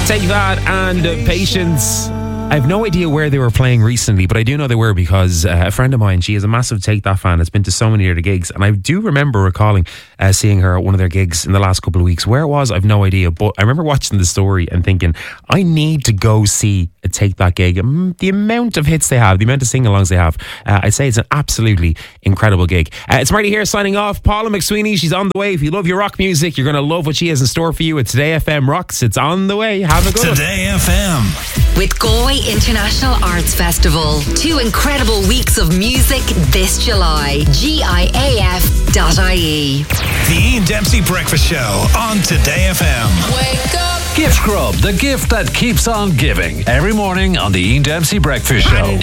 Take That and Patience. I have no idea where they were playing recently, but I do know they were because a friend of mine, she is a massive Take That fan, has been to so many of the gigs, and I do remember recalling seeing her at one of their gigs in the last couple of weeks. Where it was, I've no idea, but I remember watching the story and thinking, I need to go see a Take That gig. The amount of hits they have, the amount of sing-alongs they have, I'd say it's an absolutely incredible gig. It's Marty here signing off. Paula McSweeney, she's on the way. If you love your rock music, you're going to love what she has in store for you at Today FM Rocks. It's on the way. Have a good one. Today FM. With Galway International Arts Festival. 2 incredible weeks of music this July. GIAF.ie. The Ian Dempsey Breakfast Show on Today FM. Wake up. Gift Grub, the gift that keeps on giving. Every morning on the Ian Dempsey Breakfast Show.